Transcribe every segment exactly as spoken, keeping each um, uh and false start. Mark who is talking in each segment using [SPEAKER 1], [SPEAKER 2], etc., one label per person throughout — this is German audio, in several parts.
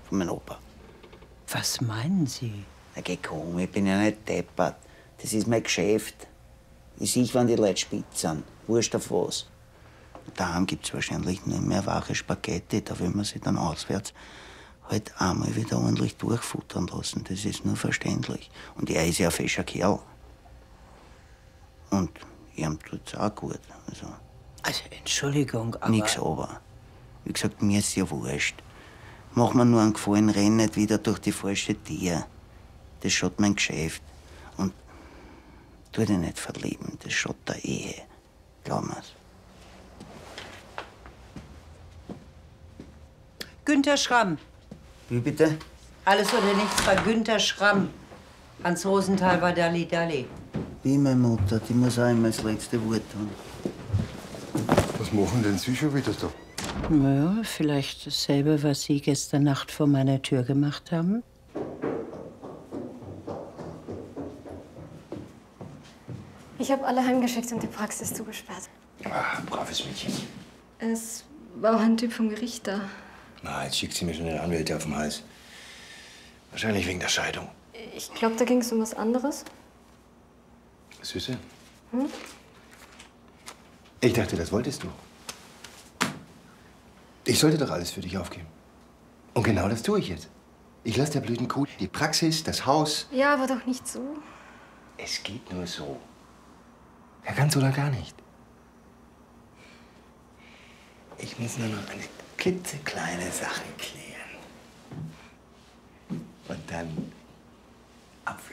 [SPEAKER 1] von meinem Opa.
[SPEAKER 2] Was meinen Sie?
[SPEAKER 1] Na, geh komm, ich bin ja nicht deppert. Das ist mein Geschäft. Ich sehe, wenn die Leute spitz sind. Wurscht auf was. Daheim gibt's wahrscheinlich nur mehr wache Spaghetti. Da will man sich dann auswärts halt einmal wieder ordentlich durchfuttern lassen. Das ist nur verständlich. Und er ist ja ein fescher Kerl. Und ihm tut's auch gut. Also,
[SPEAKER 2] also Entschuldigung, aber...
[SPEAKER 1] Nix aber. Wie gesagt, mir ist ja wurscht. Mach mir nur einen Gefallen, renn nicht wieder durch die falsche Tür. Das schaut mein Geschäft. Und tu dich nicht verlieben, das schaut der Ehe. Glaub mir's.
[SPEAKER 2] Günter Schramm.
[SPEAKER 1] Wie bitte?
[SPEAKER 2] Alles oder nichts bei Günter Schramm. Hans Rosenthal war Dalli Dalli.
[SPEAKER 1] Wie meine Mutter, die muss auch immer das letzte Wort haben.
[SPEAKER 3] Was machen denn Sie schon wieder da?
[SPEAKER 2] Naja, vielleicht dasselbe, was Sie gestern Nacht vor meiner Tür gemacht haben.
[SPEAKER 4] Ich habe alle heimgeschickt und die Praxis zugesperrt.
[SPEAKER 5] Ah, braves Mädchen.
[SPEAKER 4] Es war auch ein Typ vom Gericht da.
[SPEAKER 5] Na, jetzt schickt sie mir schon eine Anwälte auf den Hals. Wahrscheinlich wegen der Scheidung.
[SPEAKER 4] Ich glaube, da ging es um was anderes.
[SPEAKER 5] Süße?
[SPEAKER 4] Hm?
[SPEAKER 5] Ich dachte, das wolltest du. Ich sollte doch alles für dich aufgeben. Und genau das tue ich jetzt. Ich lasse der blöden Kuh die Praxis, das Haus.
[SPEAKER 4] Ja, aber doch nicht so.
[SPEAKER 5] Es geht nur so. Ja, ganz oder gar nicht. Ich muss nur noch eine klitzekleine Sache klären. Und dann Abflug.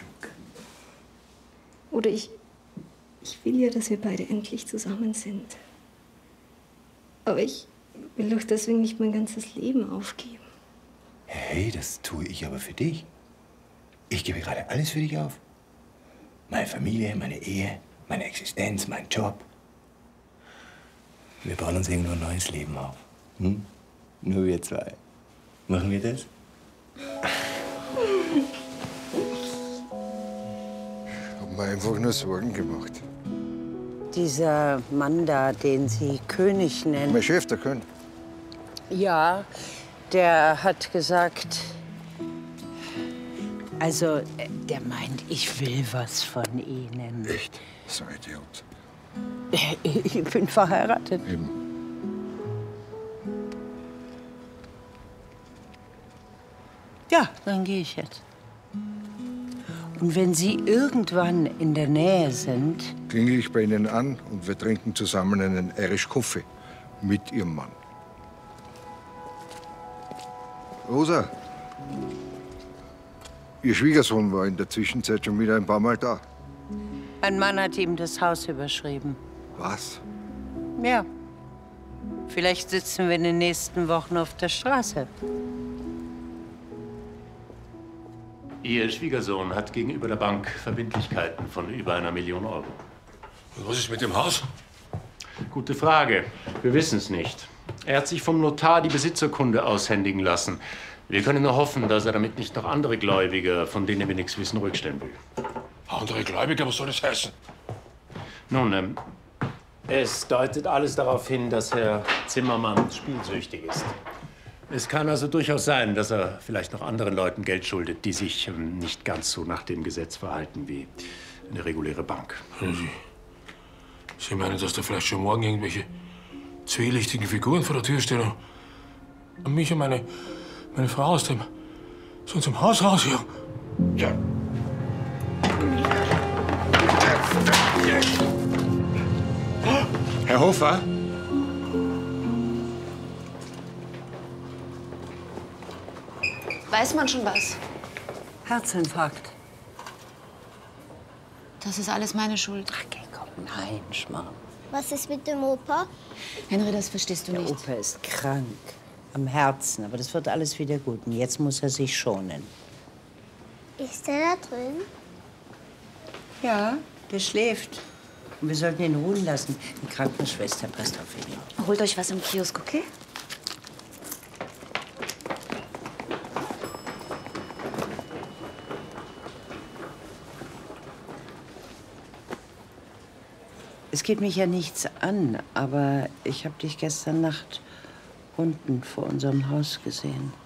[SPEAKER 4] Oder ich... Ich will ja, dass wir beide endlich zusammen sind. Aber ich will doch deswegen nicht mein ganzes Leben aufgeben.
[SPEAKER 5] Hey, das tue ich aber für dich. Ich gebe gerade alles für dich auf. Meine Familie, meine Ehe, meine Existenz, mein Job. Wir bauen uns irgendwo ein neues Leben auf. Hm? Nur wir zwei. Machen wir das?
[SPEAKER 3] Ich hab mir einfach nur Sorgen gemacht.
[SPEAKER 2] Dieser Mann da, den Sie König nennen.
[SPEAKER 3] Mein Chef, der König.
[SPEAKER 2] Ja, der hat gesagt... Also, der meint, ich will was von Ihnen.
[SPEAKER 3] Echt? So ein Idiot.
[SPEAKER 2] Ich bin verheiratet.
[SPEAKER 3] Eben.
[SPEAKER 2] Ja, dann gehe ich jetzt. Und wenn Sie irgendwann in der Nähe sind...
[SPEAKER 3] Klingel ich bei Ihnen an und wir trinken zusammen einen Irish Coffee mit Ihrem Mann. Rosa, Ihr Schwiegersohn war in der Zwischenzeit schon wieder ein paar Mal da.
[SPEAKER 2] Ein Mann hat ihm das Haus überschrieben.
[SPEAKER 3] Was?
[SPEAKER 2] Ja. Vielleicht sitzen wir in den nächsten Wochen auf der Straße.
[SPEAKER 6] Ihr Schwiegersohn hat gegenüber der Bank Verbindlichkeiten von über einer Million Euro.
[SPEAKER 7] Und was ist mit dem Haus?
[SPEAKER 6] Gute Frage. Wir wissen es nicht. Er hat sich vom Notar die Besitzurkunde aushändigen lassen. Wir können nur hoffen, dass er damit nicht noch andere Gläubiger, von denen wir nichts wissen, rückstellen will.
[SPEAKER 7] Andere Gläubiger, was soll das heißen?
[SPEAKER 6] Nun, ähm, es deutet alles darauf hin, dass Herr Zimmermann spielsüchtig ist. Es kann also durchaus sein, dass er vielleicht noch anderen Leuten Geld schuldet, die sich ähm, nicht ganz so nach dem Gesetz verhalten wie eine reguläre Bank.
[SPEAKER 7] Sie, Sie meinen, dass da vielleicht schon morgen irgendwelche zwielichtigen Figuren vor der Tür stehen und mich und meine, meine Frau aus dem, aus unserem Haus rausjagen?
[SPEAKER 5] Ja.
[SPEAKER 7] Herr Hofer?
[SPEAKER 8] Weiß man schon was?
[SPEAKER 2] Herzinfarkt.
[SPEAKER 8] Das ist alles meine Schuld.
[SPEAKER 2] Ach, okay, komm, nein, Schmarrn.
[SPEAKER 9] Was ist mit dem Opa?
[SPEAKER 8] Henry, das verstehst du
[SPEAKER 2] Der
[SPEAKER 8] nicht.
[SPEAKER 2] Opa ist krank. Am Herzen. Aber das wird alles wieder gut. Und jetzt muss er sich schonen.
[SPEAKER 9] Ist der da drin?
[SPEAKER 2] Ja, der schläft. Und wir sollten ihn ruhen lassen. Die Krankenschwester passt auf ihn.
[SPEAKER 8] Holt euch was im Kiosk, okay?
[SPEAKER 2] Es geht mich ja nichts an, aber ich habe dich gestern Nacht unten vor unserem Haus gesehen.